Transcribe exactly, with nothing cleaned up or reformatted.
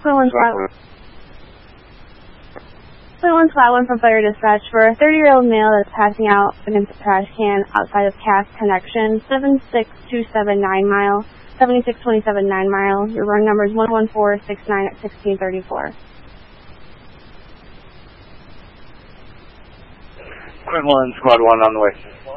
one Squad one Squad one from Fire Dispatch for a thirty-year-old male that's passing out against a trash can outside of Cass Connection, seven six two seven nine mile, seventy-six twenty-seven nine mile. Your run number is one one four six nine at sixteen thirty-four. Quinn one, Squad one on the way.